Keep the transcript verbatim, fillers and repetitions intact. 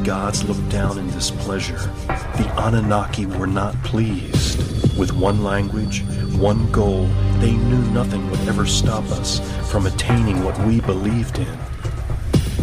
gods looked down in displeasure. The Anunnaki were not pleased. With one language, one goal, they knew nothing would ever stop us from attaining what we believed in.